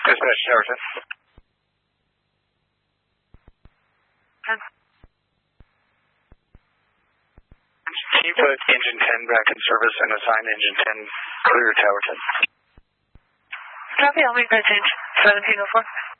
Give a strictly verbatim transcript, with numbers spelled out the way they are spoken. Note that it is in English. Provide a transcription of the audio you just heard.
Dispatch Tower ten. ten. Can you put engine ten back in service and assign engine ten clear Tower ten? Copy, I'll make that change. seventeen oh four.